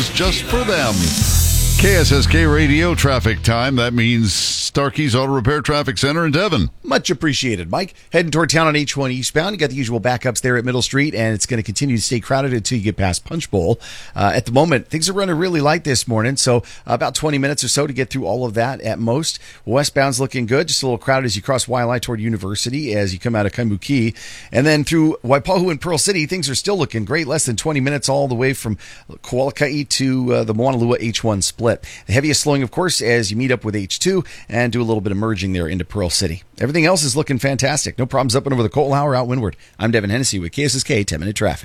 just for them. KSSK Radio traffic time. That means Starkey's Auto Repair Traffic Center in Devon. Much appreciated, Mike. Heading toward town on H1 eastbound. You got the usual backups there at Middle Street, and it's going to continue to stay crowded until you get past Punch Bowl. At the moment, things are running really light this morning, so about 20 minutes or so to get through all of that at most. Westbound's looking good, just a little crowded as you cross Waialae toward University as you come out of Kaimuki. And then through Waipahu and Pearl City, things are still looking great. Less than 20 minutes all the way from Koalakai to the Moanalua H1 split. The heaviest slowing, of course, as you meet up with H2 and do a little bit of merging there into Pearl City. Everything else is looking fantastic. No problems up and over the Ko'olauer out windward. I'm Devin Hennessy with KSSK 10-Minute Traffic.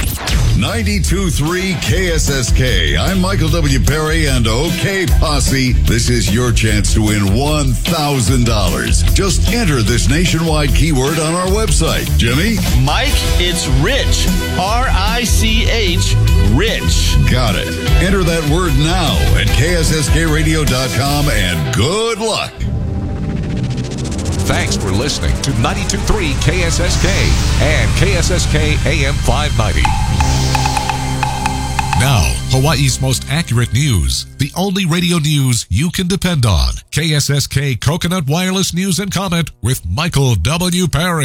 92.3 KSSK. I'm Michael W. Perry and OK Posse. This is your chance to win $1,000. Just enter this nationwide keyword on our website. Jimmy? Mike, it's Rich. R-I-C-H, Rich. Got it. Enter that word now at KSSKradio.com and good luck. Thanks for listening to 92.3 KSSK and KSSK AM 590. Now, Hawaii's most accurate news. The only radio news you can depend on. KSSK Coconut Wireless News and Comment with Michael W. Perry.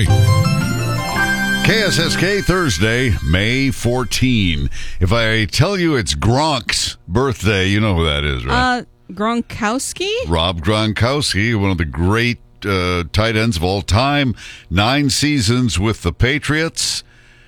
KSSK Thursday, May 14. If I tell you it's Gronk's birthday, you know who that is, right? Gronkowski? Rob Gronkowski, one of the great tight ends of all time. 9 seasons with the Patriots,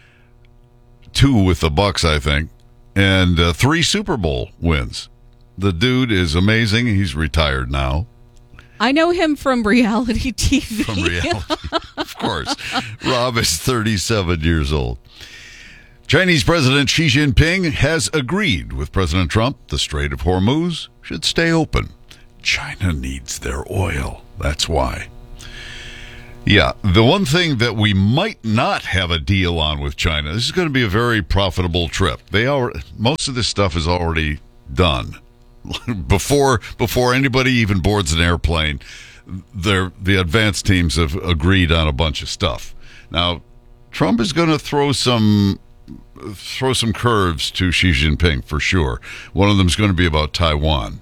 2 with the Bucks, I think, and 3 Super Bowl wins. The dude is amazing. He's retired now. I know him from reality TV. From reality, of course. Rob is 37 years old. Chinese President Xi Jinping has agreed with President Trump the Strait of Hormuz should stay open. China needs their oil. That's why. Yeah, the one thing that we might not have a deal on with China, this is going to be a very profitable trip. Most of this stuff is already done. Before anybody even boards an airplane, the advanced teams have agreed on a bunch of stuff. Now, Trump is going to throw some curves to Xi Jinping for sure. One of them is going to be about Taiwan.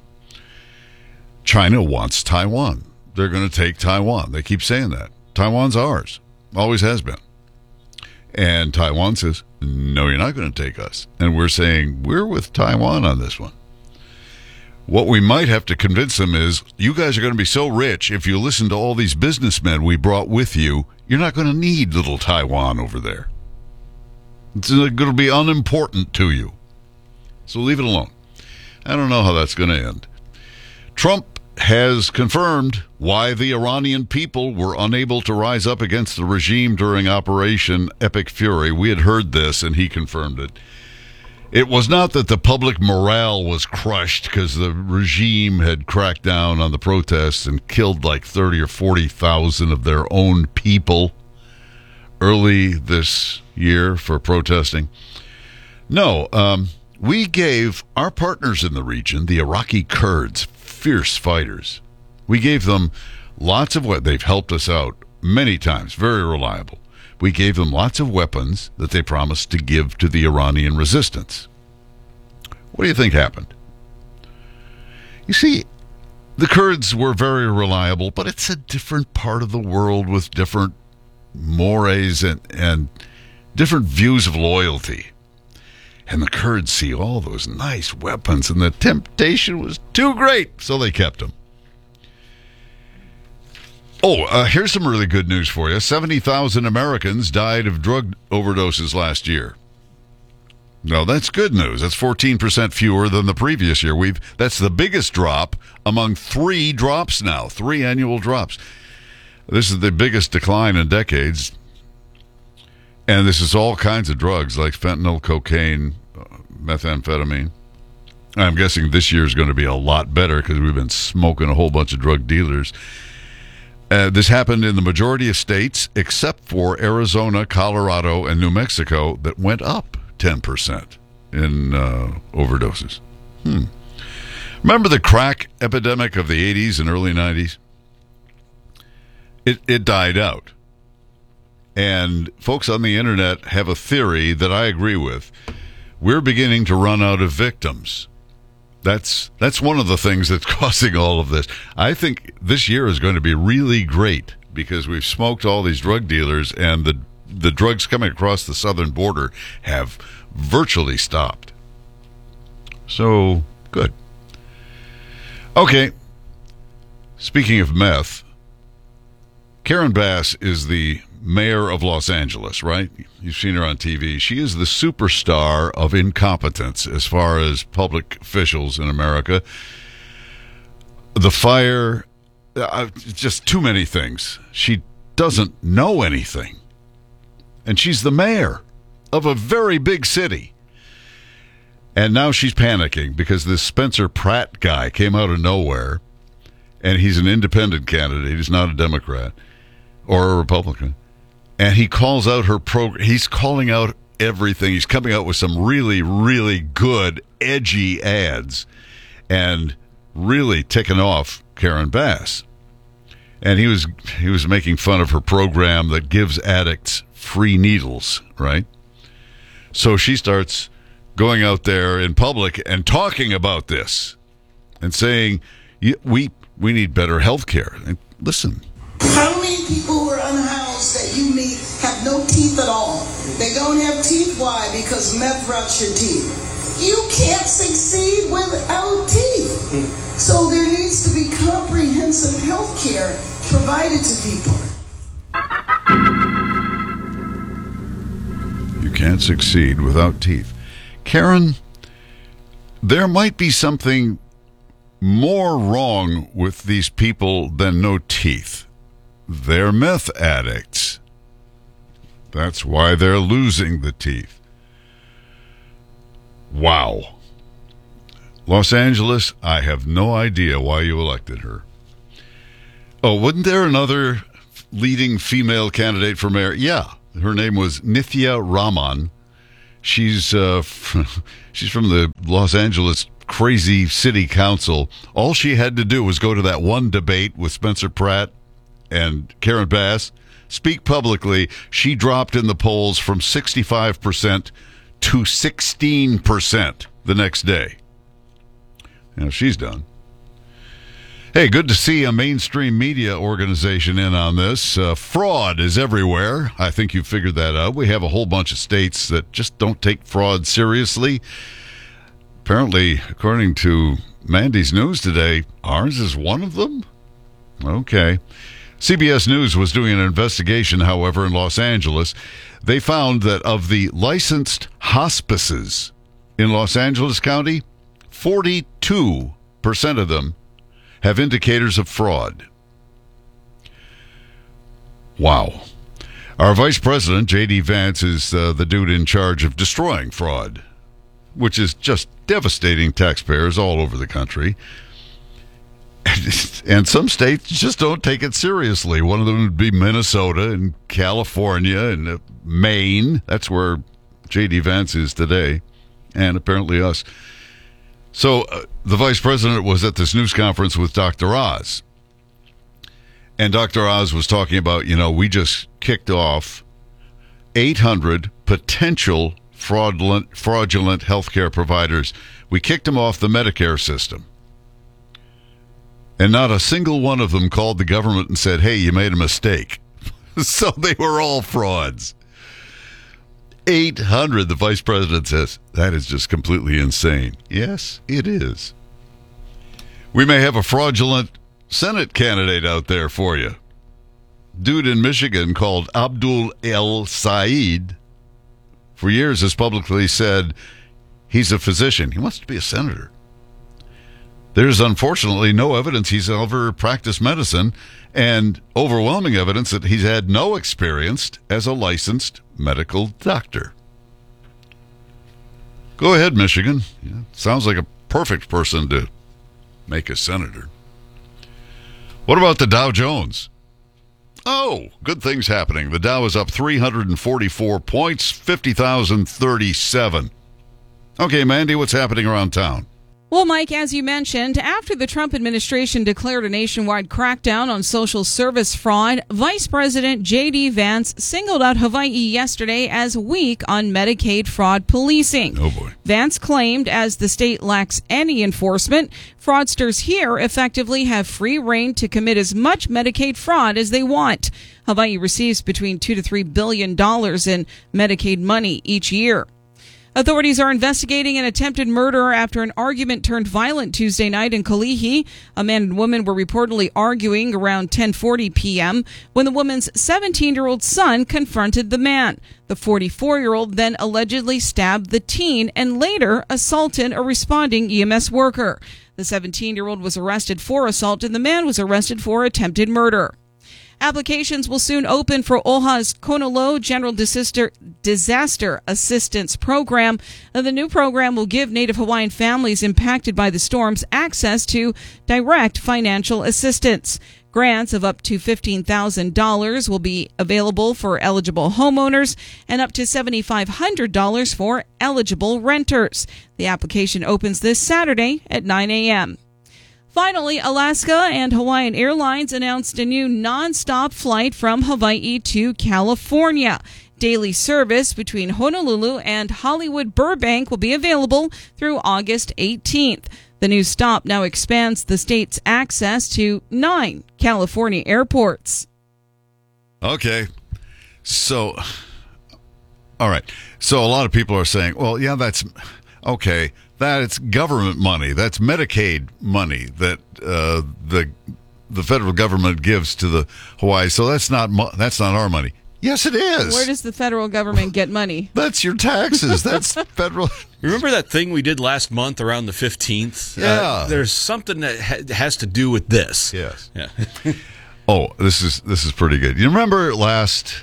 China wants Taiwan. They're going to take Taiwan. They keep saying that. Taiwan's ours. Always has been. And Taiwan says, no, you're not going to take us. And we're saying, we're with Taiwan on this one. What we might have to convince them is, you guys are going to be so rich, if you listen to all these businessmen we brought with you, you're not going to need little Taiwan over there. It's going to be unimportant to you. So leave it alone. I don't know how that's going to end. Trump has confirmed why the Iranian people were unable to rise up against the regime during Operation Epic Fury. We had heard this, and he confirmed it. It was not that the public morale was crushed because the regime had cracked down on the protests and killed like 30 or 40,000 of their own people early this year for protesting. No, we gave our partners in the region, the Iraqi Kurds, fierce fighters. We gave them lots of what they've helped us out many times, very reliable. We gave them lots of weapons that they promised to give to the Iranian resistance. What do you think happened? You see, the Kurds were very reliable, but it's a different part of the world with different mores and different views of loyalty. And the Kurds see all those nice weapons, and the temptation was too great, so they kept them. Here's some really good news for you. 70,000 Americans died of drug overdoses last year. No, that's good news. That's 14% fewer than the previous year. That's the biggest drop among 3 drops now, 3 annual drops. This is the biggest decline in decades. And this is all kinds of drugs like fentanyl, cocaine, methamphetamine. I'm guessing this year is going to be a lot better because we've been smoking a whole bunch of drug dealers. This happened in the majority of states except for Arizona, Colorado, and New Mexico that went up 10% in overdoses. Remember the crack epidemic of the 80s and early 90s? It died out. And folks on the internet have a theory that I agree with. we're beginning to run out of victims. That's one of the things that's causing all of this. I think this year is going to be really great because we've smoked all these drug dealers, and the drugs coming across the southern border have virtually stopped. So, good. Okay. Speaking of meth, Karen Bass is the mayor of Los Angeles, right? You've seen her on TV. She is the superstar of incompetence as far as public officials in America. The fire, just too many things. She doesn't know anything. And she's the mayor of a very big city. And now she's panicking because this Spencer Pratt guy came out of nowhere, and he's an independent candidate. He's not a Democrat or a Republican. And he calls out her program. He's calling out everything. He's coming out with some really, really good, edgy ads and really ticking off Karen Bass. And he was making fun of her program that gives addicts free needles, right? So she starts going out there in public and talking about this and saying, we need better health care. And listen. How many people who are unhoused that you meet have no teeth at all? They don't have teeth. Why? Because meth rots your teeth. You can't succeed without teeth. So there needs to be comprehensive health care provided to people. You can't succeed without teeth. Karen, there might be something more wrong with these people than no teeth. They're meth addicts. That's why they're losing the teeth. Wow. Los Angeles, I have no idea why you elected her. Oh, wasn't there another leading female candidate for mayor? Yeah, her name was Nithya Raman. She's from the Los Angeles crazy city council. All she had to do was go to that one debate with Spencer Pratt and Karen Bass, speak publicly. She dropped in the polls from 65% to 16% the next day. Now she's done. Hey, good to see a mainstream media organization in on this. Fraud is everywhere. I think you figured that out. We have a whole bunch of states that just don't take fraud seriously. Apparently, according to Mandy's News today, ours is one of them? Okay. CBS News was doing an investigation, however, in Los Angeles. They found that of the licensed hospices in Los Angeles County, 42% of them have indicators of fraud. Wow. Our Vice President, J.D. Vance, is the dude in charge of destroying fraud, which is just devastating taxpayers all over the country. And some states just don't take it seriously. One of them would be Minnesota and California and Maine. That's where J.D. Vance is today, and apparently us. So the vice president was at this news conference with Dr. Oz. And Dr. Oz was talking about, we just kicked off 800 potential fraudulent healthcare providers. We kicked them off the Medicare system. And not a single one of them called the government and said, hey, you made a mistake. So they were all frauds. 800, the vice president says. That is just completely insane. Yes, it is. We may have a fraudulent Senate candidate out there for you. Dude in Michigan called Abdul El Said for years has publicly said he's a physician. He wants to be a senator. There's unfortunately no evidence he's ever practiced medicine, and overwhelming evidence that he's had no experience as a licensed medical doctor. Go ahead, Michigan. Yeah, sounds like a perfect person to make a senator. What about the Dow Jones? Oh, good things happening. The Dow is up 344 points, 50,037. Okay, Mandy, what's happening around town? Well, Mike, as you mentioned, after the Trump administration declared a nationwide crackdown on social service fraud, Vice President J.D. Vance singled out Hawaii yesterday as weak on Medicaid fraud policing. Oh, boy. Vance claimed as the state lacks any enforcement, fraudsters here effectively have free rein to commit as much Medicaid fraud as they want. Hawaii receives between $2 to $3 billion in Medicaid money each year. Authorities are investigating an attempted murder after an argument turned violent Tuesday night in Kalihi. A man and woman were reportedly arguing around 10:40 p.m. when the woman's 17-year-old son confronted the man. The 44-year-old then allegedly stabbed the teen and later assaulted a responding EMS worker. The 17-year-old was arrested for assault and the man was arrested for attempted murder. Applications will soon open for OHA's Konolo General Disaster Assistance Program. The new program will give Native Hawaiian families impacted by the storms access to direct financial assistance. Grants of up to $15,000 will be available for eligible homeowners and up to $7,500 for eligible renters. The application opens this Saturday at 9 a.m. Finally, Alaska and Hawaiian Airlines announced a new nonstop flight from Hawaii to California. Daily service between Honolulu and Hollywood Burbank will be available through August 18th. The new stop now expands the state's access to 9 California airports. Okay. So, all right. So a lot of people are saying, well, yeah, that's okay. That's government money. That's Medicaid money that the federal government gives to the Hawaii. So that's not our money. Yes, it is. Where does the federal government get money? That's your taxes. That's federal. Remember that thing we did last month around the 15th? Yeah. There's something that has to do with this. Yes. Yeah. Oh, this is pretty good. You remember last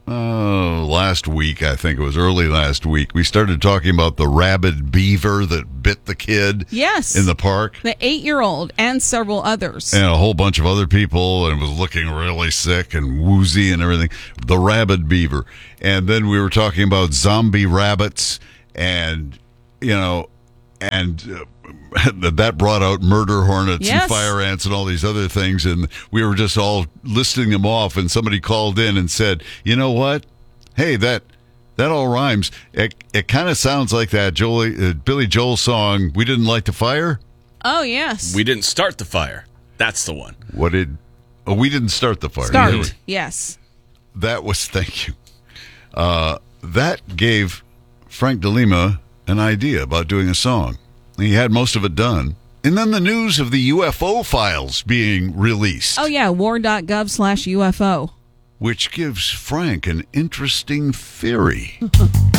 week, I think it was early last week, we started talking about the rabid beaver that bit the kid Yes. in the park. The 8-year-old and several others. And a whole bunch of other people, and was looking really sick and woozy and everything. The rabid beaver. And then we were talking about zombie rabbits and, that brought out murder hornets Yes. and fire ants and all these other things. And we were just all listing them off. And somebody called in and said, you know what? Hey, that all rhymes. It kind of sounds like that Billy Joel song, We Didn't Light the Fire. Oh, yes. We didn't start the fire. That's the one. We didn't start the fire. Start. Yes. That was, thank you. That gave Frank DeLima an idea about doing a song. He had most of it done. And then the news of the UFO files being released. Oh, yeah. war.gov/UFO. Which gives Frank an interesting theory.